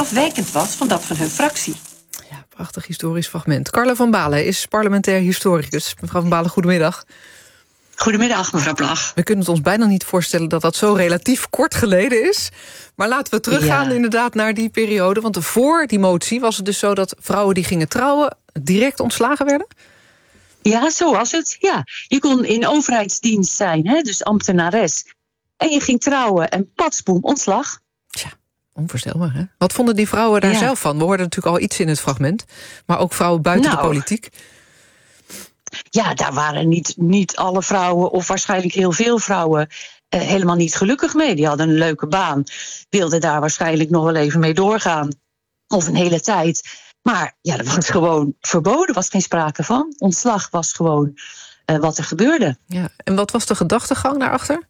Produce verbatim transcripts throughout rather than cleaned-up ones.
afwijkend was van dat van hun fractie. Ja, prachtig historisch fragment. Carla van Balen is parlementair historicus. Mevrouw van Balen, goedemiddag. Goedemiddag, mevrouw Plag. We kunnen het ons bijna niet voorstellen dat dat zo relatief kort geleden is. Maar laten we teruggaan ja. inderdaad naar die periode. Want voor die motie was het dus zo dat vrouwen die gingen trouwen direct ontslagen werden? Ja, zo was het. Ja. Je kon in overheidsdienst zijn, hè, dus ambtenares. En je ging trouwen en patsboem, ontslag. Tja, onvoorstelbaar, hè? Wat vonden die vrouwen daar ja. zelf van? We hoorden natuurlijk al iets in het fragment. Maar ook vrouwen buiten nou, de politiek. Ja, daar waren niet, niet alle vrouwen, of waarschijnlijk heel veel vrouwen, eh, helemaal niet gelukkig mee. Die hadden een leuke baan, wilden daar waarschijnlijk nog wel even mee doorgaan. Of een hele tijd. Maar ja, dat was gewoon verboden, was geen sprake van. Ontslag was gewoon uh, wat er gebeurde. Ja, en wat was de gedachtegang daarachter?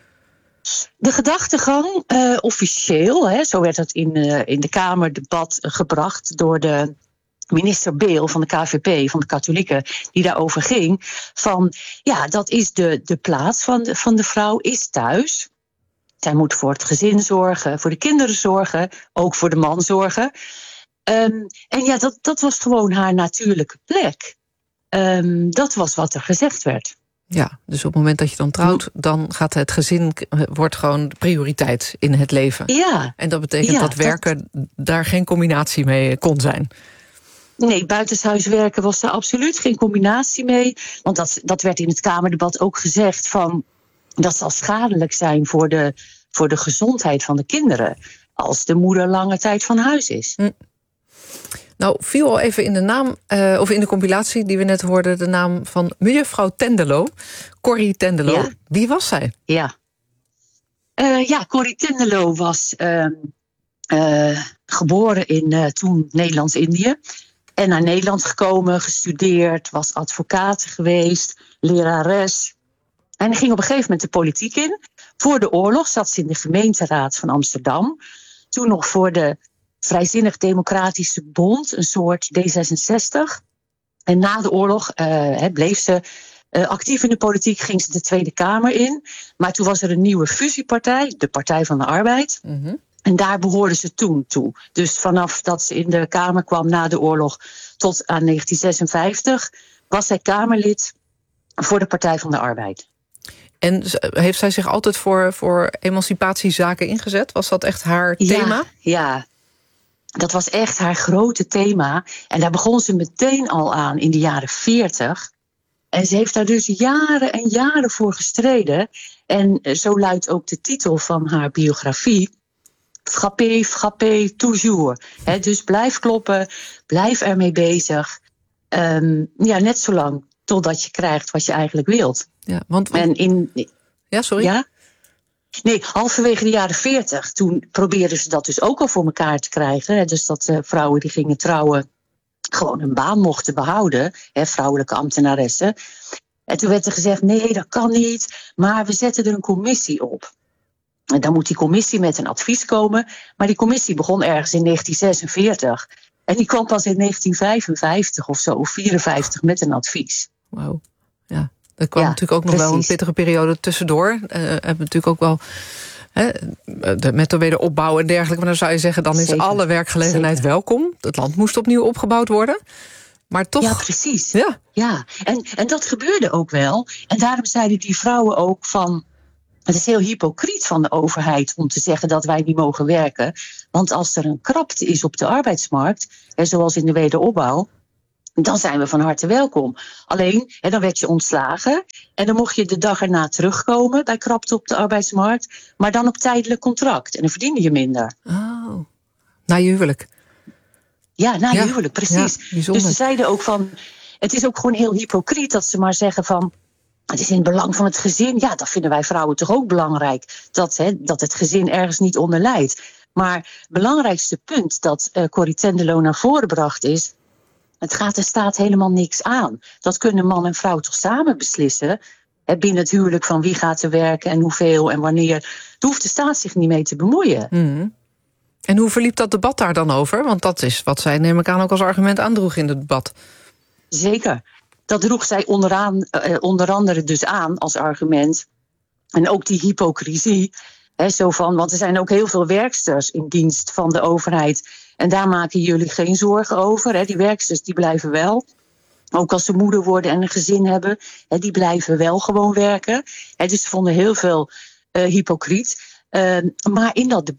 De gedachtegang, uh, officieel, hè, zo werd het in, uh, in de Kamerdebat uh, gebracht door de minister Beel van de K V P, van de katholieken, die daarover ging. Van ja, dat is de, de plaats van de, van de vrouw, is thuis. Zij moet voor het gezin zorgen, voor de kinderen zorgen, ook voor de man zorgen. Um, en ja, dat, dat was gewoon haar natuurlijke plek. Um, dat was wat er gezegd werd. Ja, dus op het moment dat je dan trouwt, dan gaat het gezin, wordt gewoon prioriteit in het leven. Ja. En dat betekent ja, dat werken dat daar geen combinatie mee kon zijn. Nee, buitenshuis werken was daar absoluut geen combinatie mee. Want dat, dat werd in het Kamerdebat ook gezegd van dat zal schadelijk zijn voor de, voor de gezondheid van de kinderen als de moeder lange tijd van huis is. Hm. Nou, viel al even in de naam, uh, of in de compilatie die we net hoorden, de naam van mevrouw Tenderlo, Corrie Tenderlo. Ja. Wie was zij? Ja, uh, ja Corrie Tenderlo was uh, uh, geboren in uh, toen Nederlands-Indië. En naar Nederland gekomen, gestudeerd, was advocaat geweest, lerares. En ging op een gegeven moment de politiek in. Voor de oorlog zat ze in de gemeenteraad van Amsterdam. Toen nog voor de Vrijzinnig Democratische Bond, een soort D zesenzestig. En na de oorlog uh, bleef ze uh, actief in de politiek, ging ze de Tweede Kamer in. Maar toen was er een nieuwe fusiepartij, de Partij van de Arbeid. Mm-hmm. En daar behoorde ze toen toe. Dus vanaf dat ze in de Kamer kwam na de oorlog tot aan negentien zesenvijftig... was zij Kamerlid voor de Partij van de Arbeid. En heeft zij zich altijd voor, voor emancipatiezaken ingezet? Was dat echt haar thema? Ja, ja, dat was echt haar grote thema. En daar begon ze meteen al aan in de jaren veertig. En ze heeft daar dus jaren en jaren voor gestreden. En zo luidt ook de titel van haar biografie: Frappé, frappé, toujours. He, dus blijf kloppen, blijf ermee bezig. Um, ja, net zo lang totdat je krijgt wat je eigenlijk wilt. Ja, want, want... En in, ja, sorry? Ja? Nee, halverwege de jaren veertig, toen probeerden ze dat dus ook al voor elkaar te krijgen. Hè, dus dat uh, vrouwen die gingen trouwen gewoon een baan mochten behouden. Hè, vrouwelijke ambtenaressen. En toen werd er gezegd, nee, dat kan niet. Maar we zetten er een commissie op. En dan moet die commissie met een advies komen. Maar die commissie begon ergens in negentien zesenveertig. En die kwam pas in negentien vijfenvijftig of zo, of vierenvijftig, met een advies. Wauw, ja. Er kwam ja, natuurlijk ook nog precies. wel een pittige periode tussendoor. Uh, hebben natuurlijk ook wel hè, de, met de wederopbouw en dergelijke. Maar dan zou je zeggen, dan is Zeker. alle werkgelegenheid Zeker. welkom. Het land moest opnieuw opgebouwd worden. Maar toch... Ja, precies. Ja, ja. En, en dat gebeurde ook wel. En daarom zeiden die vrouwen ook van... Het is heel hypocriet van de overheid om te zeggen dat wij niet mogen werken. Want als er een krapte is op de arbeidsmarkt, hè, zoals in de wederopbouw, dan zijn we van harte welkom. Alleen, hè, dan werd je ontslagen en dan mocht je de dag erna terugkomen bij krapte op de arbeidsmarkt, maar dan op tijdelijk contract. En dan verdiende je minder. Oh, na je huwelijk. Ja, na je ja. huwelijk, precies. Ja, dus ze zeiden ook van, het is ook gewoon heel hypocriet dat ze maar zeggen van, het is in het belang van het gezin. Ja, dat vinden wij vrouwen toch ook belangrijk. Dat, hè, dat het gezin ergens niet onder lijdt. Maar het belangrijkste punt dat uh, Corrie Tenderlo naar voren bracht is, het gaat de staat helemaal niks aan. Dat kunnen man en vrouw toch samen beslissen. Hè, binnen het huwelijk van wie gaat er werken en hoeveel en wanneer. Daar hoeft de staat zich niet mee te bemoeien. Mm. En hoe verliep dat debat daar dan over? Want dat is wat zij, neem ik aan, ook als argument aandroeg in het debat. Zeker. Dat droeg zij onderaan, uh, onder andere dus aan als argument. En ook die hypocrisie. He, zo van, want er zijn ook heel veel werksters in dienst van de overheid. En daar maken jullie geen zorgen over. He, die werksters die blijven wel. Ook als ze moeder worden en een gezin hebben. He, die blijven wel gewoon werken. He, dus ze vonden heel veel uh, hypocriet. Uh, maar in dat